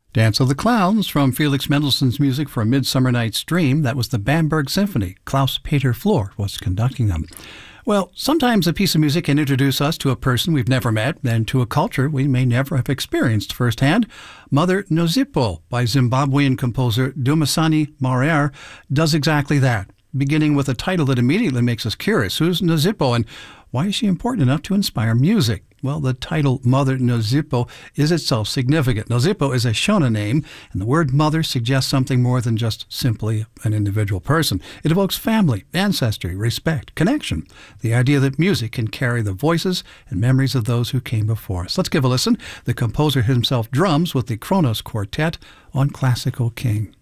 Dance of the Clowns from Felix Mendelssohn's music for A Midsummer Night's Dream. That was the Bamberg Symphony. Klaus-Peter Flor was conducting them. Well, sometimes a piece of music can introduce us to a person we've never met and to a culture we may never have experienced firsthand. Mother Nozipho by Zimbabwean composer Dumisani Marere does exactly that, beginning with a title that immediately makes us curious. Who's Nozipho and why is she important enough to inspire music? Well, the title Mother Nozipho is itself significant. Nozipho is a Shona name, and the word mother suggests something more than just simply an individual person. It evokes family, ancestry, respect, connection, the idea that music can carry the voices and memories of those who came before us. Let's give a listen. The composer himself drums with the Kronos Quartet on Classical King.